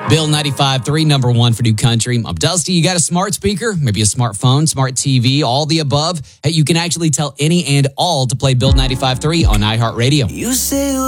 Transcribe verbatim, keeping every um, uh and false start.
Bill ninety-five three, number one for new country. I'm Dusty. You got a smart speaker, maybe a smartphone, smart T V, all the above. Hey, you can actually tell any and all to play Bill ninety-five three on iHeartRadio. You say